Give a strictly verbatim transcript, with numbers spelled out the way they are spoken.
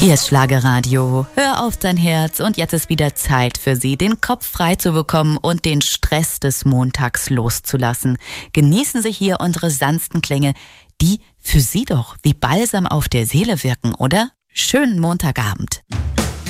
Hier ist Schlagerradio. Hör auf dein Herz und jetzt ist wieder Zeit für Sie, den Kopf frei zu bekommen und den Stress des Montags loszulassen. Genießen Sie hier unsere sanften Klänge, die für Sie doch wie Balsam auf der Seele wirken, oder? Schönen Montagabend.